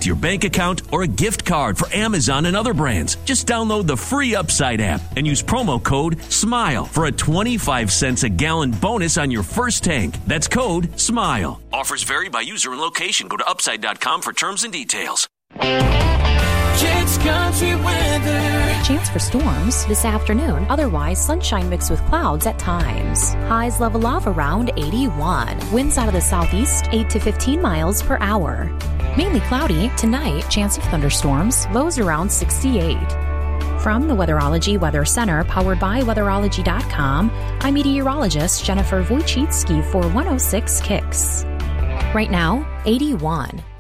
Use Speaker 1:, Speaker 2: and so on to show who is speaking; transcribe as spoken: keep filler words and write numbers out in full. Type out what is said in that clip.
Speaker 1: to your bank account or a gift card for Amazon and other brands. Just download the free Upside app and use promo code SMILE for a twenty-five cents a gallon bonus on your first tank. That's code SMILE. Offers vary by user and location. Go to upside dot com for terms and details.
Speaker 2: Kids Country Weather.
Speaker 3: Chance for storms this afternoon. Otherwise, sunshine mixed with clouds at times. Highs level off around eighty-one. Winds out of the southeast, eight to fifteen miles per hour. Mainly cloudy. Tonight, chance of thunderstorms. Lows around sixty-eight. From the Weatherology Weather Center, powered by weatherology dot com, I'm meteorologist Jennifer Wojcicki for one oh six Kicks. Right now, eighty-one.